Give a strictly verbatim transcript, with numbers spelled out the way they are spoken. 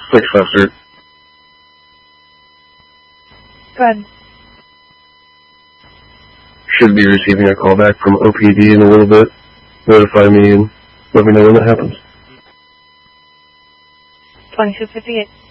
Thanks, Foster. Good. Should be receiving a call back from O P D in a little bit. Notify me and let me know when that happens. twenty-two fifty-eight.